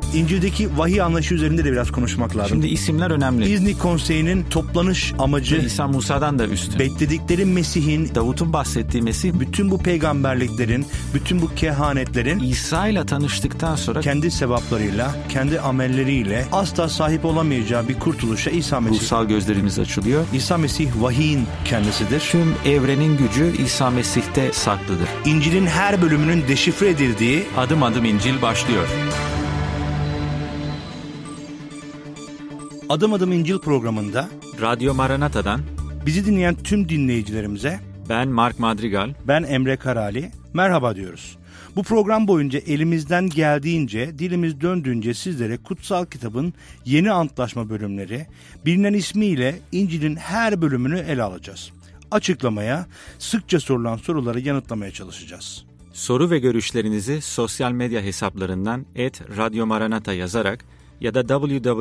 İncil'deki vahiy anlayışı üzerinde de biraz konuşmak lazım. Şimdi isimler önemli. İznik Konseyi'nin toplanış amacı, İsa Musa'dan da üstün. bekledikleri Mesih'in, Davut'un bahsettiği Mesih, bütün bu peygamberliklerin, bütün bu kehanetlerin İsa ile tanıştıktan sonra kendi sevaplarıyla, kendi amelleriyle asla sahip olamayacağı bir kurtuluşa İsa Mesih. ruhsal gözlerimiz açılıyor. İsa Mesih vahiyin kendisidir. Tüm evrenin gücü İsa Mesih'te saklıdır. İncil'in her bölümünün deşifre edildiği Adım adım İncil başlıyor. Adım Adım İncil programında Radyo Maranata'dan bizi dinleyen tüm dinleyicilerimize ben Mark Madrigal, ben Emre Karali, merhaba diyoruz. Bu program boyunca elimizden geldiğince, dilimiz döndüğünce sizlere kutsal kitabın yeni antlaşma bölümleri, bilinen ismiyle İncil'in her bölümünü ele alacağız. Açıklamaya, sıkça sorulan soruları yanıtlamaya çalışacağız. soru ve görüşlerinizi sosyal medya hesaplarından @radyomaranata yazarak ya da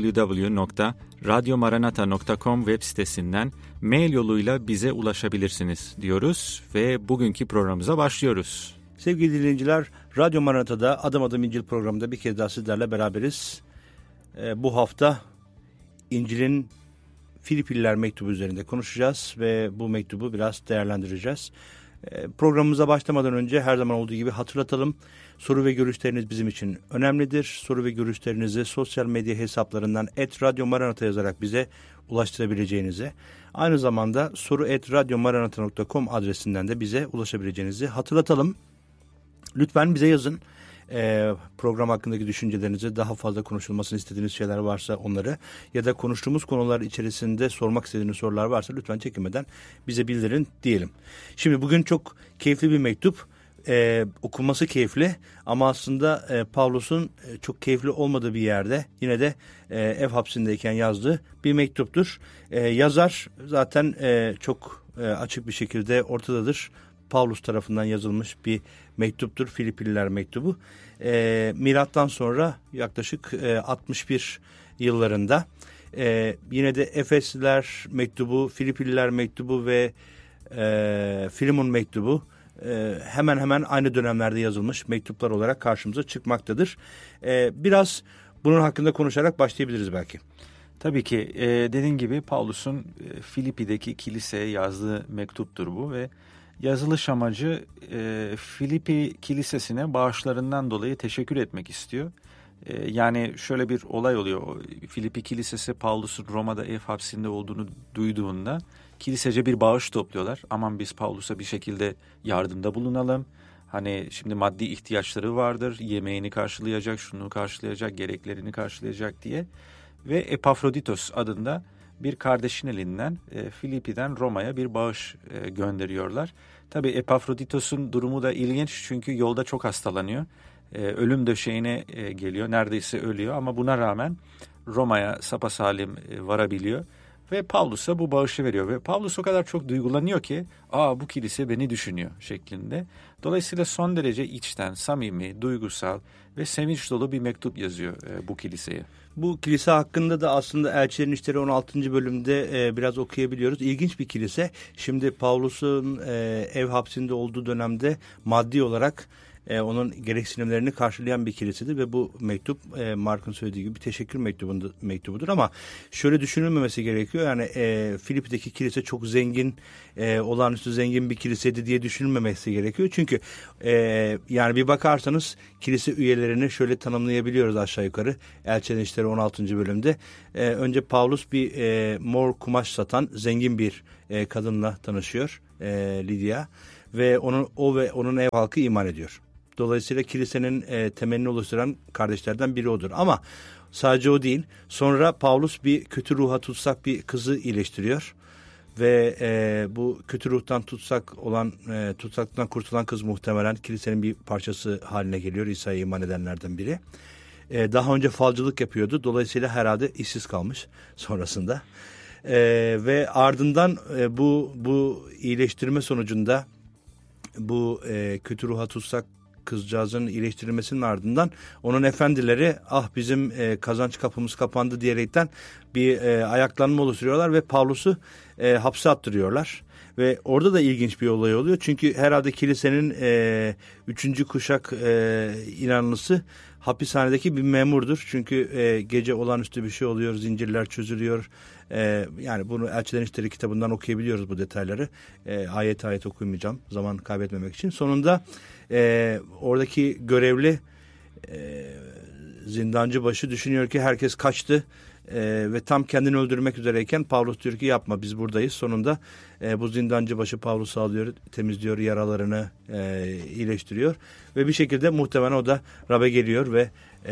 www.radyomaranata.com web sitesinden mail yoluyla bize ulaşabilirsiniz diyoruz ve bugünkü programımıza başlıyoruz. Sevgili dinleyiciler, Radyo Maranata'da Adım Adım İncil programında bir kez daha sizlerle beraberiz. Bu hafta İncil'in Filipliler mektubu üzerinde konuşacağız ve bu mektubu biraz değerlendireceğiz. Programımıza başlamadan önce her zaman olduğu gibi hatırlatalım. Soru ve görüşleriniz bizim için önemlidir. Soru ve görüşlerinizi sosyal medya hesaplarından @radyomaranata yazarak bize ulaştırabileceğinizi, aynı zamanda soru@radyomaranata.com adresinden de bize ulaşabileceğinizi hatırlatalım. Lütfen bize yazın. Program hakkındaki düşüncelerinizi, daha fazla konuşulmasını istediğiniz şeyler varsa onları ya da konuştuğumuz konular içerisinde sormak istediğiniz sorular varsa lütfen çekinmeden bize bildirin diyelim. Şimdi bugün çok keyifli bir mektup. Okunması keyifli ama aslında Pavlus'un çok keyifli olmadığı bir yerde yine de ev hapsindeyken yazdığı bir mektuptur. Yazar zaten çok açık bir şekilde ortadadır. Pavlus tarafından yazılmış bir mektuptur. Filipliler mektubu. Milattan sonra yaklaşık 61 yıllarında yine de Efesliler mektubu, Filipliler mektubu ve Filemon mektubu hemen hemen aynı dönemlerde yazılmış mektuplar olarak karşımıza çıkmaktadır. Biraz bunun hakkında konuşarak başlayabiliriz belki. Tabii ki dediğin gibi Pavlus'un Filipi'deki kiliseye yazdığı mektuptur bu ve yazılış amacı Filipi kilisesine bağışlarından dolayı teşekkür etmek istiyor. Yani şöyle bir olay oluyor. Filipi kilisesi Pavlus'un Roma'da ev hapsinde olduğunu duyduğunda kilisece bir bağış topluyorlar. Aman biz Pavlus'a bir şekilde yardımda bulunalım. Hani şimdi maddi ihtiyaçları vardır. Yemeğini karşılayacak, şunu karşılayacak, gereklerini karşılayacak diye. Ve Epafroditos adında bir kardeşin elinden Filipi'den Roma'ya bir bağış gönderiyorlar. Tabii Epafroditos'un durumu da ilginç çünkü yolda çok hastalanıyor. Ölüm döşeğine geliyor, neredeyse ölüyor ama buna rağmen Roma'ya sapasalim varabiliyor. Ve Pavlus'a bu bağışı veriyor ve Pavlus o kadar çok duygulanıyor ki bu kilise beni düşünüyor şeklinde. Dolayısıyla son derece içten, samimi, duygusal ve sevinç dolu bir mektup yazıyor bu kiliseye. Bu kilise hakkında da aslında Elçilerin İşleri 16. bölümde biraz okuyabiliyoruz. İlginç bir kilise. Şimdi Pavlus'un ev hapsinde olduğu dönemde maddi olarak onun gereksinimlerini karşılayan bir kilisedir ve bu mektup Mark'ın söylediği gibi bir teşekkür mektubudur ama şöyle düşünülmemesi gerekiyor. Yani Filip'teki kilise çok zengin, olağanüstü zengin bir kiliseydi diye düşünülmemesi gerekiyor. Çünkü yani bir bakarsanız kilise üyelerini şöyle tanımlayabiliyoruz aşağı yukarı. Elçilerin İşleri 16. bölümde. Önce Pavlus bir mor kumaş satan zengin bir kadınla tanışıyor, Lidya, ve onun ev halkı iman ediyor. Dolayısıyla kilisenin temelini oluşturan kardeşlerden biri odur. Ama sadece o değil. Sonra Pavlus bir kötü ruha tutsak bir kızı iyileştiriyor. Ve bu kötü ruhtan tutsaklıktan kurtulan kız muhtemelen kilisenin bir parçası haline geliyor. İsa'ya iman edenlerden biri. Daha önce falcılık yapıyordu. Dolayısıyla herhalde işsiz kalmış sonrasında. Ve ardından bu iyileştirme sonucunda bu kötü ruha tutsak kızcağızın iyileştirilmesinin ardından onun efendileri bizim kazanç kapımız kapandı diyerekten bir ayaklanma oluşturuyorlar ve Pavlus'u hapse attırıyorlar. Ve orada da ilginç bir olay oluyor. Çünkü herhalde kilisenin 3. kuşak inanlısı hapishanedeki bir memurdur. Çünkü gece olağanüstü bir şey oluyor, zincirler çözülüyor. Yani bunu Elçilerin İşleri kitabından okuyabiliyoruz bu detayları. Ayet ayet okumayacağım zaman kaybetmemek için. Sonunda oradaki görevli zindancı başı düşünüyor ki herkes kaçtı. Ve tam kendini öldürmek üzereyken Pavlus diyor ki yapma, biz buradayız. Sonunda bu zindancı başı Pavlus'u alıyor, temizliyor, yaralarını iyileştiriyor. Ve bir şekilde muhtemelen o da Rab'be geliyor ve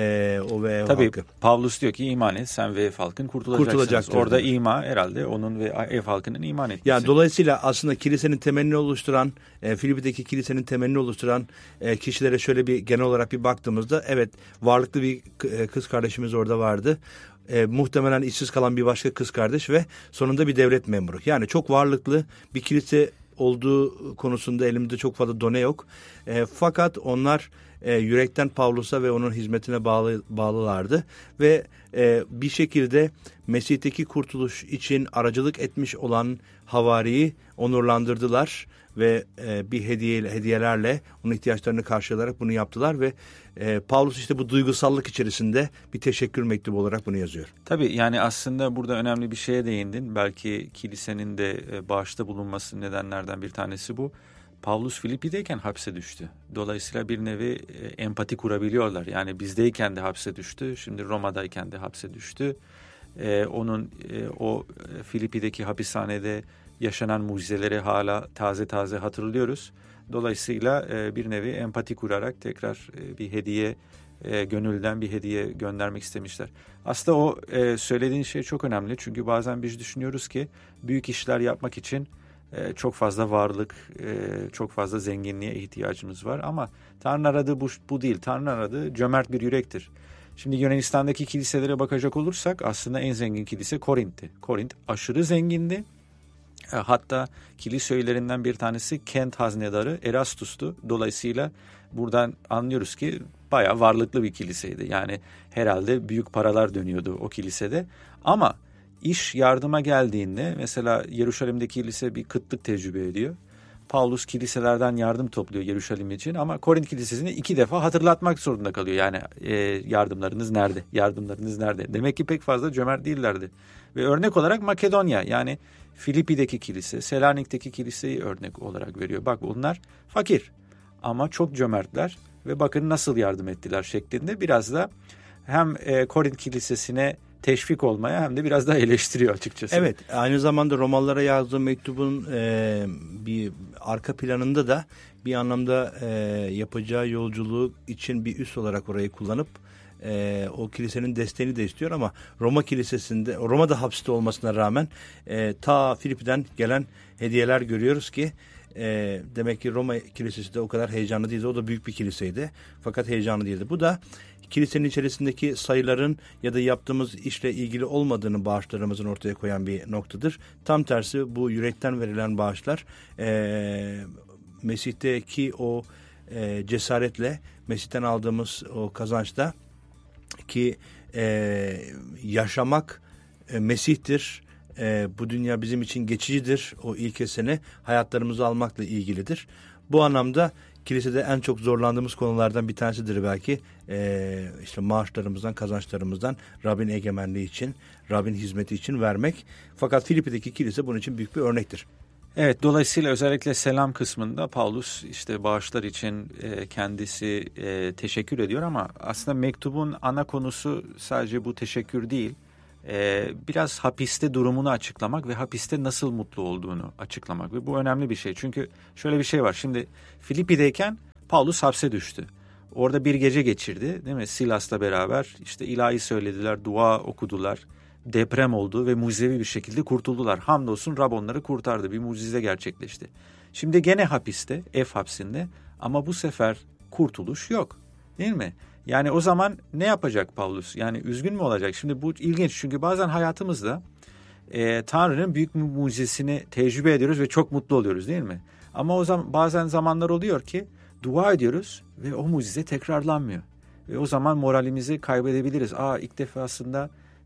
o ve ev Tabii, halkı. Pavlus diyor ki iman et, sen ve ev halkın kurtulacaksınız. Orada diyor. ima herhalde onun ve ev halkının iman etmesi. Yani dolayısıyla aslında kilisenin temelini oluşturan, Filipi'deki kilisenin temelini oluşturan kişilere şöyle bir genel olarak bir baktığımızda, evet, varlıklı bir kız kardeşimiz orada vardı. Muhtemelen işsiz kalan bir başka kız kardeş ve sonunda bir devlet memuru. Yani çok varlıklı bir kilise olduğu konusunda elimde çok fazla done yok. Fakat onlar yürekten Pavlus'a ve onun hizmetine bağlılardı. Ve bir şekilde Mesih'teki kurtuluş için aracılık etmiş olan havariyi onurlandırdılar. Ve bir hediyelerle onun ihtiyaçlarını karşılayarak bunu yaptılar ve Pavlus işte bu duygusallık içerisinde bir teşekkür mektubu olarak bunu yazıyor. Tabii, yani aslında burada önemli bir şeye değindin. Belki kilisenin de bağışta bulunması nedenlerden bir tanesi bu. Pavlus Filipi'deyken hapse düştü. Dolayısıyla bir nevi empati kurabiliyorlar. Yani bizdeyken de hapse düştü. Şimdi Roma'dayken de hapse düştü. Onun o Filipi'deki hapishanede yaşanan mucizeleri hala taze taze hatırlıyoruz. Dolayısıyla bir nevi empati kurarak tekrar bir hediye, gönülden bir hediye göndermek istemişler. Aslında o söylediğin şey çok önemli. Çünkü bazen biz düşünüyoruz ki büyük işler yapmak için çok fazla varlık, çok fazla zenginliğe ihtiyacımız var. Ama Tanrı'nın aradığı bu değil. Tanrı'nın aradığı cömert bir yürektir. Şimdi Yunanistan'daki kiliselere bakacak olursak aslında en zengin kilise Korint'ti. Korint aşırı zengindi. Hatta kilise üyelerinden bir tanesi kent haznedarı Erastus'tu. Dolayısıyla buradan anlıyoruz ki bayağı varlıklı bir kiliseydi. Yani herhalde büyük paralar dönüyordu o kilisede. Ama iş yardıma geldiğinde mesela Yeruşalim'deki kilise bir kıtlık tecrübe ediyor. Pavlus kiliselerden yardım topluyor Yeruşalim için ama Korint kilisesini 2 defa hatırlatmak zorunda kalıyor. Yani yardımlarınız nerede? Yardımlarınız nerede? Demek ki pek fazla cömert değillerdi. Ve örnek olarak Makedonya, yani Filipi'deki kilise, Selanik'teki kiliseyi örnek olarak veriyor. Bak, onlar fakir ama çok cömertler ve bakın nasıl yardım ettiler şeklinde biraz da hem Korint kilisesine teşvik olmaya hem de biraz daha eleştiriyor açıkçası. Evet, aynı zamanda Romalılara yazdığı mektubun bir arka planında da bir anlamda yapacağı yolculuğu için bir üs olarak orayı kullanıp o kilisenin desteğini de istiyor ama Roma'da hapiste olmasına rağmen ta Filipi'den gelen hediyeler görüyoruz ki demek ki Roma kilisesi de o kadar heyecanlı değildi. O da büyük bir kiliseydi fakat heyecanlı değildi. Bu da kilisenin içerisindeki sayıların ya da yaptığımız işle ilgili olmadığını bağışlarımızın ortaya koyan bir noktadır. Tam tersi, bu yürekten verilen bağışlar Mesih'teki o cesaretle, Mesih'ten aldığımız o kazançta ki yaşamak Mesih'tir. Bu dünya bizim için geçicidir. O ilkesini hayatlarımızı almakla ilgilidir. Bu anlamda kilisede en çok zorlandığımız konulardan bir tanesidir belki. İşte maaşlarımızdan, kazançlarımızdan Rabbin egemenliği için, Rabbin hizmeti için vermek. Fakat Filipi'deki kilise bunun için büyük bir örnektir. Evet, dolayısıyla özellikle selam kısmında Pavlus işte bağışlar için kendisi teşekkür ediyor ama aslında mektubun ana konusu sadece bu teşekkür değil. Biraz hapiste durumunu açıklamak ve hapiste nasıl mutlu olduğunu açıklamak ve bu önemli bir şey. Çünkü şöyle bir şey var, şimdi Filipi'deyken Pavlus hapse düştü. Orada bir gece geçirdi, değil mi? Silas'la beraber işte ilahi söylediler, dua okudular. Deprem oldu ve mucizevi bir şekilde kurtuldular. Hamdolsun Rab onları kurtardı. Bir mucize gerçekleşti. Şimdi gene hapiste, ev hapsinde ama bu sefer kurtuluş yok. Değil mi? Yani o zaman ne yapacak Pavlus? Yani üzgün mü olacak? Şimdi bu ilginç çünkü bazen hayatımızda Tanrı'nın büyük bir mucizesini tecrübe ediyoruz ve çok mutlu oluyoruz, değil mi? Ama o zaman bazen zamanlar oluyor ki dua ediyoruz ve o mucize tekrarlanmıyor. Ve o zaman moralimizi kaybedebiliriz. İlk defasında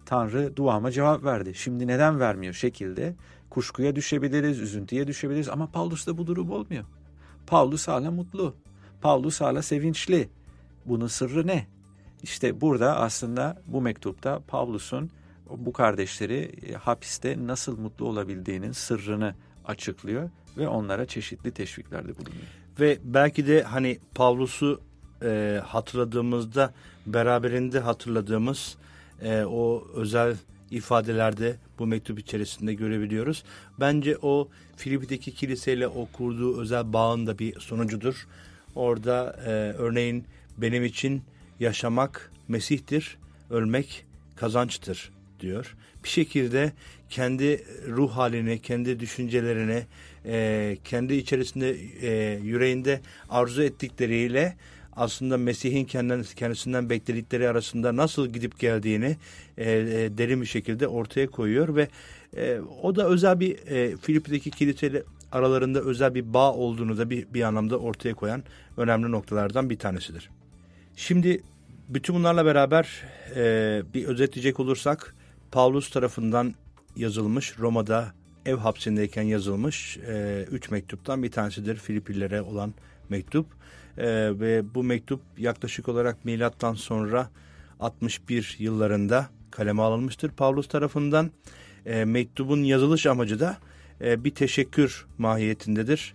Tanrı duama cevap verdi. Şimdi neden vermiyor şekilde kuşkuya düşebiliriz, üzüntüye düşebiliriz ama Paulus'ta bu durum olmuyor. Paulus hala mutlu. Paulus hala sevinçli. Bunun sırrı ne? İşte burada aslında bu mektupta Paulus'un bu kardeşleri hapiste nasıl mutlu olabildiğinin sırrını açıklıyor ve onlara çeşitli teşviklerde bulunuyor. Ve belki de hani Pavlus'u hatırladığımızda beraberinde hatırladığımız o özel ifadelerde bu mektup içerisinde görebiliyoruz. Bence o Filipi'deki kiliseyle o kurduğu özel bağın da bir sonucudur. Orada örneğin benim için yaşamak Mesih'tir, ölmek kazançtır diyor. Bir şekilde kendi ruh halini, kendi düşüncelerini, kendi içerisinde yüreğinde arzu ettikleriyle aslında Mesih'in kendisinden bekledikleri arasında nasıl gidip geldiğini derin bir şekilde ortaya koyuyor ve o da özel bir Filipi'deki kiliseyle aralarında özel bir bağ olduğunu da bir anlamda ortaya koyan önemli noktalardan bir tanesidir. Şimdi bütün bunlarla beraber bir özetleyecek olursak Paulus tarafından yazılmış, Roma'da ev hapsindeyken yazılmış 3 mektuptan bir tanesidir Filipililere olan mektup. Ve bu mektup yaklaşık olarak milattan sonra 61 yıllarında kaleme alınmıştır Paulus tarafından. Mektubun yazılış amacı da bir teşekkür mahiyetindedir.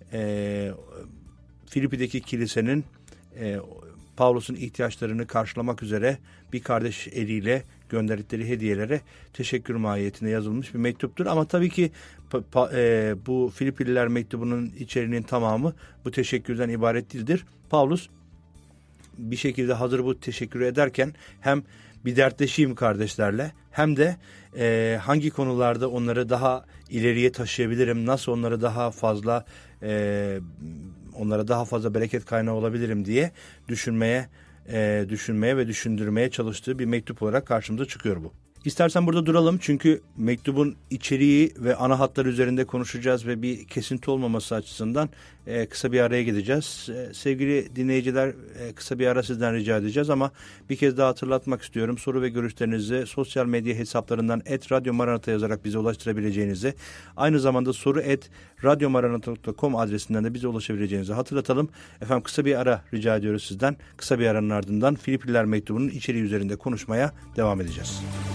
Filipi'deki kilisenin Paulus'un ihtiyaçlarını karşılamak üzere bir kardeş eliyle gönderdikleri hediyelere teşekkür mahiyetinde yazılmış bir mektuptur. Ama tabii ki bu Filipililer mektubunun içeriğinin tamamı bu teşekkürden ibaret değildir. Paulus bir şekilde hazır bu teşekkürü ederken hem bir dertleşeyim kardeşlerle hem de hangi konularda onları daha ileriye taşıyabilirim, nasıl onlara daha fazla bereket kaynağı olabilirim diye düşünmeye ve düşündürmeye çalıştığı bir mektup olarak karşımıza çıkıyor bu. İstersen burada duralım çünkü mektubun içeriği ve ana hatları üzerinde konuşacağız ve bir kesinti olmaması açısından kısa bir araya gideceğiz. Sevgili dinleyiciler, kısa bir ara sizden rica edeceğiz ama bir kez daha hatırlatmak istiyorum. Soru ve görüşlerinizi sosyal medya hesaplarından @radyomaranata yazarak bize ulaştırabileceğinizi, aynı zamanda soru@radyomaranata.com adresinden de bize ulaşabileceğinizi hatırlatalım. Efendim kısa bir ara rica ediyoruz sizden. Kısa bir aranın ardından Filipililer mektubunun içeriği üzerinde konuşmaya devam edeceğiz.